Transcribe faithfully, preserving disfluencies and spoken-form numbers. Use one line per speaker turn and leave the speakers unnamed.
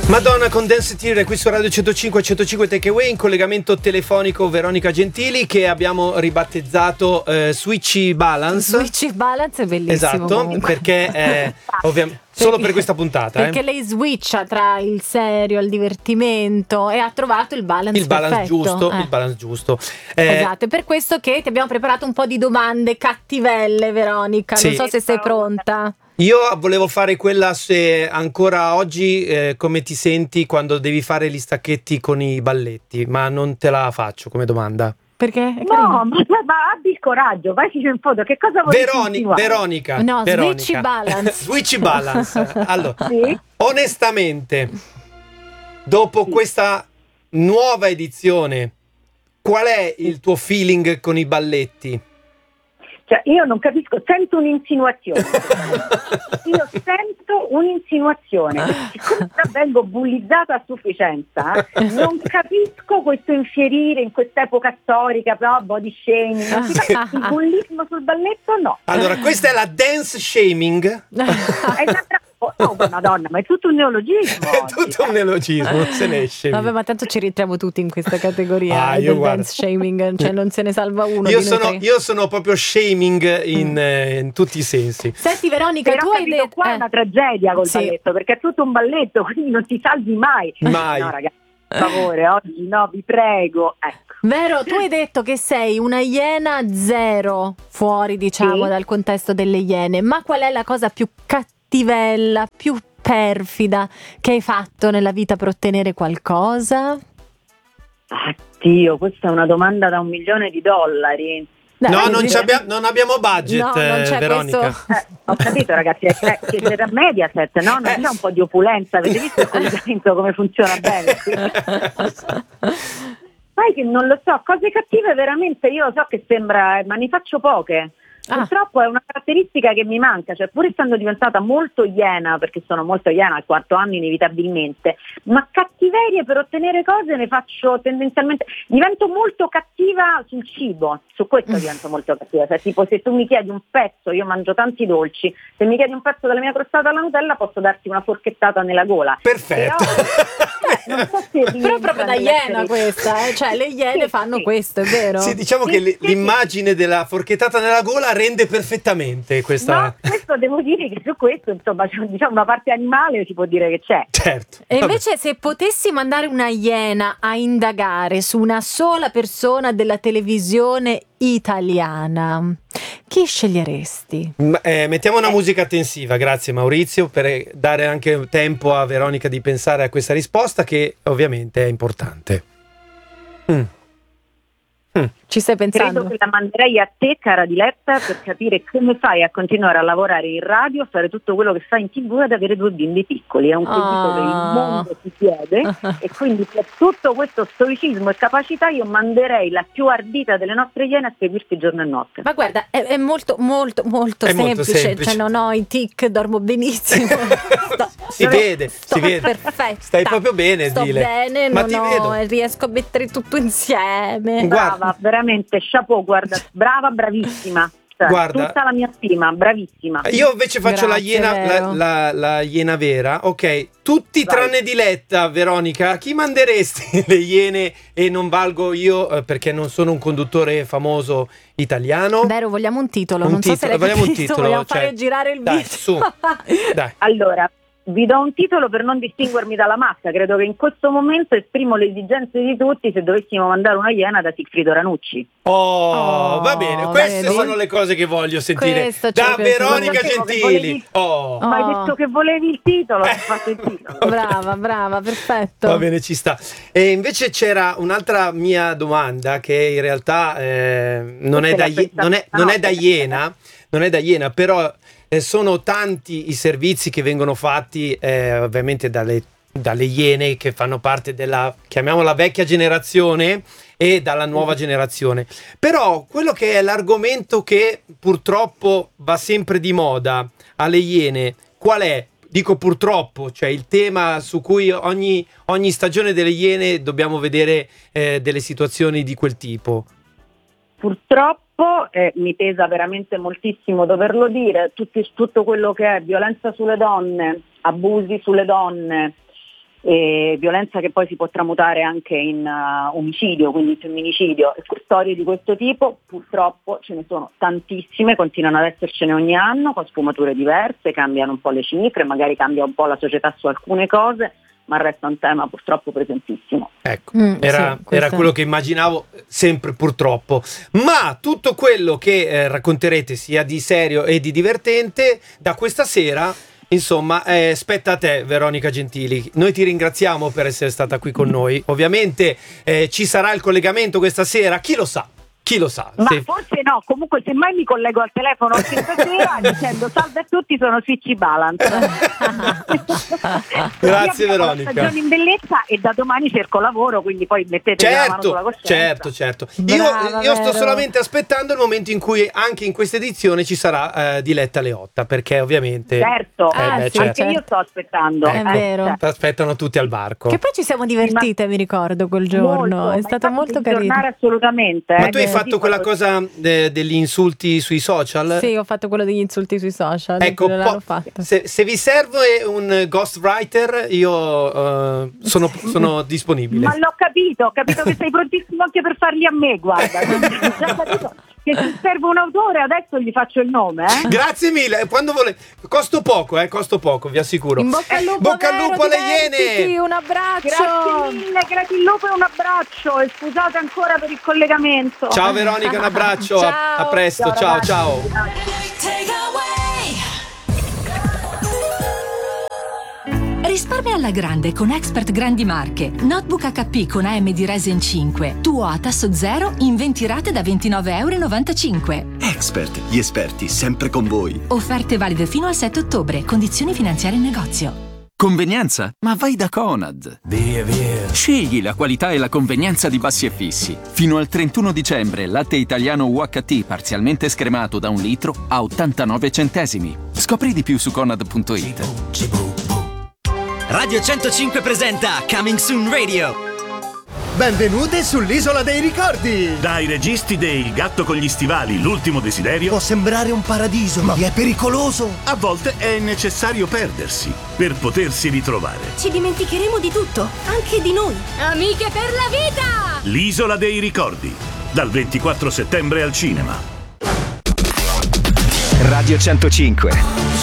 Madonna con Dance Theory qui su Radio centocinque e centocinque Takeaway, in collegamento telefonico Veronica Gentili, che abbiamo ribattezzato eh, Switchy Balance.
Switchy Balance è bellissimo.
Esatto,
comunque.
perché eh, ovviamente solo per questa puntata.
Perché
eh.
lei switcha tra il serio e il divertimento e ha trovato il balance
Il balance
perfetto.
giusto,
eh.
il balance giusto. Eh,
Esatto, è per questo che ti abbiamo preparato un po' di domande cattivelle, Veronica.
Sì.
Non so se sei pronta.
Io volevo fare quella, se ancora oggi eh, come ti senti quando devi fare gli stacchetti con i balletti, ma non te la faccio come domanda.
Perché? È
No,
carino.
ma, ma abbi il coraggio, vai in fondo, che cosa vuoi
Veroni-
insinuare?
Veronica,
No,
Veronica.
switchy balance.
Switchy balance. Allora,
Sì?
onestamente, dopo
Sì.
questa nuova edizione, qual è il tuo feeling con i balletti?
Cioè, io non capisco, sento un'insinuazione. Io sento un'insinuazione. Siccome già vengo bullizzata a sufficienza, non capisco questo infierire in quest'epoca storica, però body shaming. Non si capisce. Il bullismo sul balletto no.
Allora, questa è la dance shaming.
È un'altra- oh, madonna, ma è tutto un neologismo.
È
oggi,
tutto un
eh.
neologismo, non se ne esce.
Vabbè, ma tanto ci rientriamo tutti in questa categoria
Ah,
eh,
io
del
guarda.
dance shaming, cioè non se ne salva uno.
Io
di noi
sono,
tre.
io sono proprio shaming in, eh, in tutti i sensi.
Senti Veronica,
Però
tu hai
capito,
detto
qua è
eh,
una tragedia col
sì.
balletto, perché è tutto un balletto, quindi non ti salvi mai.
Mai.
No, ragazzi, per favore, oggi no, vi prego. Ecco.
Vero, tu hai detto che sei una iena zero fuori, diciamo,
Sì.
dal contesto delle iene, ma qual è la cosa più cattivella, più perfida che hai fatto nella vita per ottenere qualcosa?
Ah, Dio, questa è una domanda da un milione di dollari.
Dai,
No,
così-
non, ci abbia- non abbiamo budget,
No, non
eh,
c'è
Veronica.
questo.
Eh, ho capito, ragazzi, eh, eh, siete da Mediaset, no? Non c'è un po' di opulenza, avete visto il collegamento come funziona bene qui? Sai che non lo so, cose cattive veramente io so che sembra, eh, ma ne faccio poche.
Ah.
Purtroppo è una caratteristica che mi manca, cioè pur essendo diventata molto iena, perché sono molto iena al quarto anno inevitabilmente, ma cattiverie per ottenere cose ne faccio tendenzialmente, divento molto cattiva sul cibo, su questo divento molto cattiva, cioè tipo se tu mi chiedi un pezzo, io mangio tanti dolci, se mi chiedi un pezzo della mia crostata alla Nutella posso darti una forchettata nella gola.
Perfetto.
Però, eh, non so se
Però proprio da iena questa, eh? Cioè le iene
Sì,
fanno
sì.
questo, è vero?
Sì, diciamo
Sì,
che l-
sì, sì.
l'immagine della forchettata nella gola rende perfettamente questa.
No, questo devo dire che su questo, insomma, c'è, diciamo una parte animale si può dire che c'è.
Certo.
E
Vabbè.
invece se potessi mandare una iena a indagare su una sola persona della televisione italiana, chi sceglieresti?
M- eh, mettiamo una musica tensiva, grazie Maurizio, per dare anche tempo a Veronica di pensare a questa risposta che ovviamente è importante. Mm. Mm.
Ci stai pensando?
Credo che la manderei a te, cara Diletta, per capire come fai a continuare a lavorare in radio, a fare tutto quello che fai in tv e ad avere due bimbi piccoli. È un quesito
Oh.
che il mondo ti chiede e quindi per tutto questo stoicismo e capacità io manderei la più ardita delle nostre iene a seguirti giorno e notte.
Ma guarda, è, è molto molto molto
È
semplice,
molto semplice.
cioè non ho i tic, dormo benissimo. Sto-
Si
sono-
vede,
sto
si vede.
perfetta.
Stai proprio bene,
Sto
Dile.
bene,
Ma
non
ti
ho-
vedo.
riesco a mettere tutto insieme.
Guarda.
Brava, veramente, chapeau, guarda, brava, bravissima. Cioè,
Guarda.
tutta la mia stima, bravissima.
Io invece faccio la
Grazie,
iena,
vero.
la, la- la iena vera. Ok, tutti
Vai.
tranne Diletta, Veronica. Chi manderesti le iene e non valgo io eh, perché non sono un conduttore famoso italiano?
Vero, vogliamo un titolo,
Un
non so se
titolo,
l'hai
vogliamo un
capito,
titolo,
vogliamo
cioè,
fare girare il
dai,
video.
su. Dai.
Allora, vi do un titolo per non distinguermi dalla massa. Credo che in questo momento esprimo le esigenze di tutti se dovessimo mandare una iena da Sigfrido Ranucci.
Oh,
Oh,
va bene, queste
vedi?
sono le cose che voglio sentire
Questo ci
da
è piaciuto.
Veronica
Sapevo che
Gentili.
volevi-
Oh.
Ma hai
Oh.
detto che volevi il titolo, ho fatto il titolo.
Brava, brava, perfetto.
Va bene, ci sta. E invece c'era un'altra mia domanda che in realtà eh, non, è
Questa
da,
l'ha
ie-
pensata
non, è, non è da
stanotte.
iena, non è da iena, però eh, sono tanti i servizi che vengono fatti eh, ovviamente dalle, dalle iene che fanno parte della, chiamiamola vecchia generazione e dalla nuova generazione. Però quello che è l'argomento che purtroppo va sempre di moda alle iene, qual è? Dico purtroppo, cioè il tema su cui ogni, ogni stagione delle Iene dobbiamo vedere eh, delle situazioni di quel tipo.
Purtroppo eh, mi pesa veramente moltissimo doverlo dire, tutti, tutto quello che è violenza sulle donne, abusi sulle donne, e violenza che poi si può tramutare anche in uh, omicidio, quindi femminicidio. Storie di questo tipo purtroppo ce ne sono tantissime, continuano ad essercene ogni anno con sfumature diverse, cambiano un po' le cifre, magari cambia un po' la società su alcune cose, ma resta un tema purtroppo presentissimo.
Ecco, mm, era, sì, era quello che immaginavo, sempre purtroppo. Ma tutto quello che eh, racconterete, sia di serio e di divertente, da questa sera, insomma, eh, spetta a te, Veronica Gentili. Noi ti ringraziamo per essere stata qui con noi. Ovviamente eh, ci sarà il collegamento questa sera, chi lo sa? Chi lo sa?
Ma
se...
forse no, comunque semmai mi collego al telefono anche stasera dicendo salve a tutti, sono Switchy Balance.
Grazie Veronica.
Stagione in bellezza e da domani cerco lavoro, quindi poi mettete
certo,
la mano sulla coscienza.
Certo, certo. Io, io sto solamente aspettando il momento in cui anche in questa edizione ci sarà eh, Diletta Leotta, perché ovviamente
certo,
eh,
ah,
beh,
sì,
certo.
anche io sto aspettando.
È
eh,
vero.
certo.
Aspettano tutti al barco.
Che poi ci siamo divertite, mi ricordo, quel giorno.
Molto,
è stato molto carino.
Assolutamente.
Ma
eh,
tu hai fatto quella cosa de- degli insulti sui social?
Sì, ho fatto quello degli insulti sui social.
Ecco, po- fatto. Se, se vi serve un ghostwriter, io uh, sono, sono disponibile.
Ma l'ho capito, ho capito che sei prontissimo anche per farli a me, guarda. Ho già capito che se serve un autore adesso gli faccio il nome, eh?
Grazie mille, quando vole... costo poco, eh, costo poco, vi assicuro.
In bocca al lupo,
bocca al lupo alle Iene.
Un abbraccio.
Grazie mille, grazie il lupo e un abbraccio e scusate ancora per il collegamento.
Ciao Veronica, un abbraccio,
ciao.
A, a presto, ciao ciao. ciao.
Risparmia alla grande con Expert Grandi Marche. Notebook acca pi con A M D Ryzen cinque. Tuo a tasso zero in venti rate da ventinove e novantacinque euro.
Expert, gli esperti sempre con voi.
Offerte valide fino al sette ottobre. Condizioni finanziarie in negozio.
Convenienza? Ma vai da Conad. Via, via. Scegli la qualità e la convenienza di Bassi e Fissi. Fino al trentuno dicembre, latte italiano U H T parzialmente scremato da un litro a ottantanove centesimi. Scopri di più su conad punto it.
Radio centocinque presenta Coming Soon Radio.
Benvenute sull'Isola dei Ricordi!
Dai registi de Il gatto con gli stivali, l'ultimo desiderio.
Può sembrare un paradiso, ma è pericoloso.
A volte è necessario perdersi per potersi ritrovare.
Ci dimenticheremo di tutto, anche di noi. Amiche per la vita!
L'Isola dei Ricordi, dal ventiquattro settembre al cinema.
Radio centocinque.